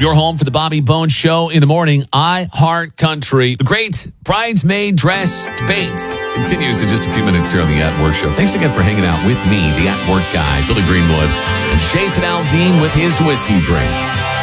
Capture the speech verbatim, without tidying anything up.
Your home for the Bobby Bones Show in the morning. I Heart Country. The great bridesmaid dress debate continues in just a few minutes here on the At Work Show. Thanks again for hanging out with me, the At Work guy, Billy Greenwood, and Jason Aldean with his whiskey drink.